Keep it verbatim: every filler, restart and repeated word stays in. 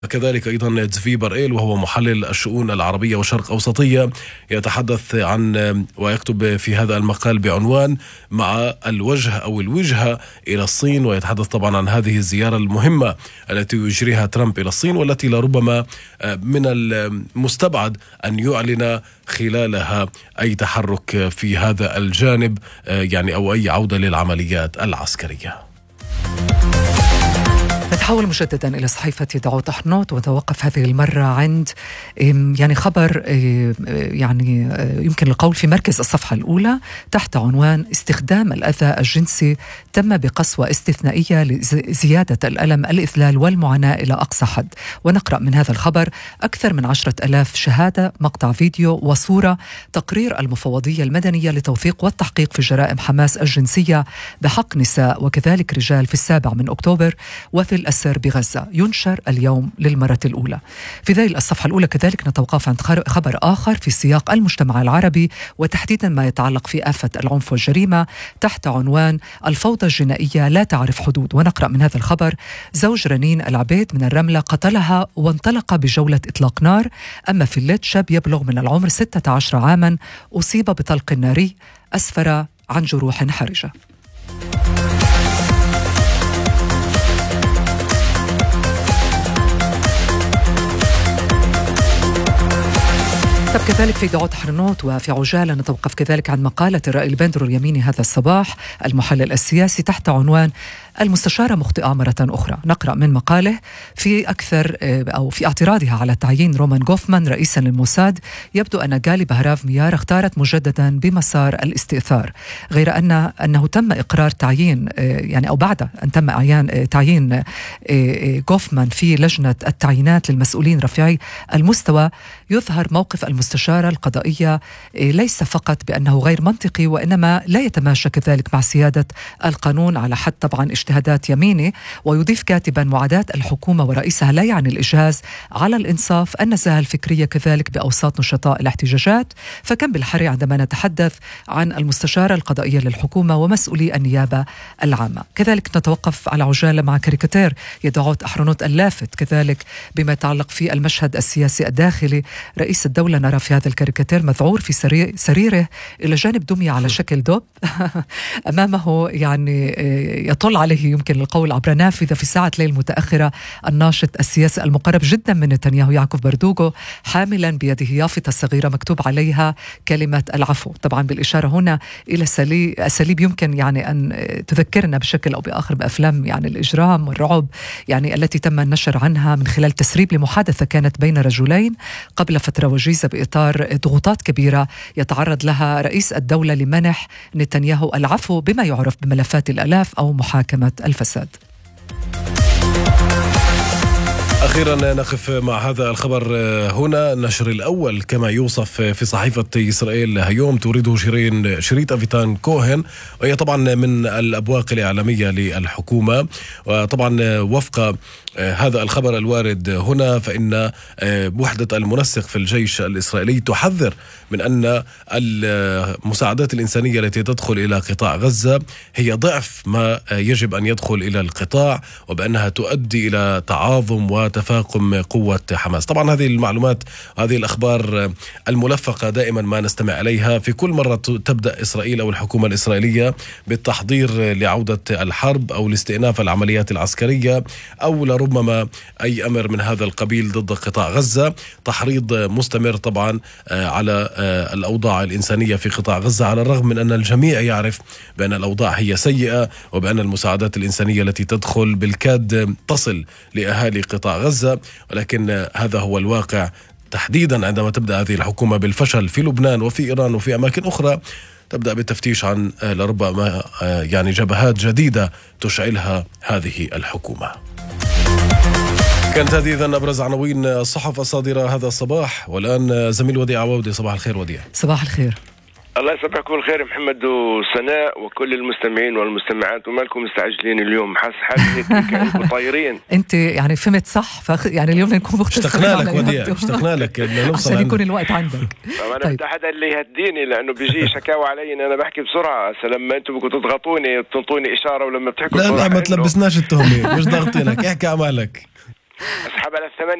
كذلك أيضا تزفي برئيل وهو محلل الشؤون العربية والشرق أوسطية، يتحدث عن ويكتب في هذا المقال بعنوان مع الوجه أو الوجهة إلى الصين، ويتحدث طبعا عن هذه الزيارة المهمة التي يجريها ترامب إلى الصين، والتي لربما من المستبعد أن يعلن خلالها أي تحرك في هذا الجانب، يعني أو أي عودة للعمليات العسكرية. نتحول مجددا إلى صحيفة دعوت أحرنوت، وتوقف هذه المرة عند يعني خبر يعني يمكن القول في مركز الصفحة الأولى تحت عنوان استخدام الأذى الجنسي تم بقسوة استثنائية لزيادة الألم الإذلال والمعاناة إلى أقصى حد. ونقرأ من هذا الخبر: أكثر من عشرة ألاف شهادة، مقطع فيديو وصورة، تقرير المفوضية المدنية لتوثيق والتحقيق في جرائم حماس الجنسية بحق نساء وكذلك رجال في السابع من أكتوبر وفي الأسر بغزة، ينشر اليوم للمرة الأولى. في ذيل الصفحة الأولى كذلك نتوقف عند خبر آخر في سياق المجتمع العربي، وتحديدا ما يتعلق في آفة العنف والجريمة تحت عنوان الفوضى الجنائية لا تعرف حدود. ونقرأ من هذا الخبر: زوج رنين العبيد من الرملة قتلها وانطلق بجولة إطلاق نار. أما في الليت شاب يبلغ من العمر ستة عشر عاما أصيب بطلق ناري أسفر عن جروح حرجة. طب كذلك في دعوت أحرنوت وفي عجالة نتوقف كذلك عن مقالة الرائي البندر اليميني هذا الصباح المحلل السياسي تحت عنوان المستشارة مخطئة مرة أخرى. نقرأ من مقاله في أكثر أو في اعتراضها على تعيين رومان غوفمان رئيسا للموساد: يبدو أن غالي بهراف ميار اختارت مجددا بمسار الاستئثار، غير أن أنه تم إقرار تعيين يعني أو بعد أن تم أعيان تعيين غوفمان في لجنة التعيينات للمسؤولين رفيعي المستوى. يظهر موقف المستشارة القضائية ليس فقط بأنه غير منطقي، وإنما لا يتماشى كذلك مع سيادة القانون على حد طبعا اجتهادات يميني. ويضيف كاتبا: معاداة الحكومة ورئيسها لا يعني الإجهاز على الإنصاف، النزاهة الفكرية كذلك بأوساط نشطاء الاحتجاجات، فكم بالحري عندما نتحدث عن المستشارة القضائية للحكومة ومسؤولي النيابة العامة. كذلك نتوقف على عجالة مع كاريكاتير يدعوت أحرنوت اللافت كذلك بما يتعلق في المشهد السياسي الداخلي. رئيس الدولة نرى في هذا الكاريكاتير مذعور في سريره إلى جانب دمية على شكل دب أمامه، يعني يطل عليه يمكن القول عبر نافذة في ساعة ليل متأخرة الناشط السياسي المقرب جدا من نتنياهو يعقوب بردوغو، حاملا بيده يافطة صغيرة مكتوب عليها كلمة العفو، طبعا بالإشارة هنا إلى أساليب يمكن يعني أن تذكرنا بشكل أو بآخر بأفلام يعني الإجرام والرعب، يعني التي تم النشر عنها من خلال تسريب لمحادثة كانت بين رجلين قبل فترة وجيزة بإطار ضغوطات كبيرة يتعرض لها رئيس الدولة لمنح نتنياهو العفو بما يعرف بملفات الآلاف أو محاكمة الفساد. أخيرا نقف مع هذا الخبر هنا. النشر الأول كما يوصف في صحيفة إسرائيل هيوم تورده شيرين شريط أفيتان كوهن، وهي طبعا من الأبواق الإعلامية للحكومة. وطبعا وفق هذا الخبر الوارد هنا فإن وحدة المنسق في الجيش الإسرائيلي تحذر من أن المساعدات الإنسانية التي تدخل إلى قطاع غزة هي ضعف ما يجب أن يدخل إلى القطاع، وبأنها تؤدي إلى تعاظم وتفاقم قوة حماس. طبعا هذه المعلومات، هذه الأخبار الملفقة دائما ما نستمع إليها في كل مرة تبدأ إسرائيل أو الحكومة الإسرائيلية بالتحضير لعودة الحرب أو لاستئناف العمليات العسكرية، أو لربما أي أمر من هذا القبيل ضد قطاع غزة. تحريض مستمر طبعا على الأوضاع الإنسانية في قطاع غزة، على الرغم من أن الجميع يعرف بأن الأوضاع هي سيئة، وبأن المساعدات الإنسانية التي تدخل بالكاد تصل لأهالي قطاع غزة. ولكن هذا هو الواقع تحديدا عندما تبدأ هذه الحكومة بالفشل في لبنان وفي إيران وفي أماكن أخرى، تبدأ بالتفتيش عن لربما يعني جبهات جديدة تشعلها هذه الحكومة. كانت هذه إذن أبرز عناوين الصحف الصادرة هذا الصباح. والآن زميل وديع عودي. صباح الخير وديع. صباح الخير. الله يصبحكم الخير محمد وسناء وكل المستمعين والمستمعات. ومالكم مستعجلين اليوم؟ حس حالكم طايرين. انت يعني فهمت صح، فخ... يعني اليوم نكون مختصرين. اشتقنا لك وديع، اشتقنا لك عشان يكون الوقت عندك. انا طيب. بدي حدا اللي يهديني، لانه بيجي شكاوى علي ان انا بحكي بسرعه. لما انتم بدكم تضغطوني تنطوني اشاره، ولما بتحكوا لا لا ما تلبسناش التهمه، مش ضاغطينك، احكي عمالك. أصحاب على الثمانية